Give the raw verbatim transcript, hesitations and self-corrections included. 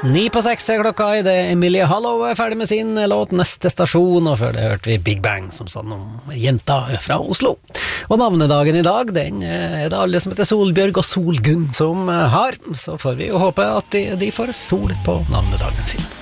Ni på seks er klokka i det. Emilie Hallow er ferdig med sin låt Neste stasjon, og før det hørte vi Big Bang som sa noe om jenta fra Oslo. Og navnedagen i dag, den er det alle som heter Solbjørg og Solgunn som har, så får vi jo håpe at de, de får sol på navnedagen sin.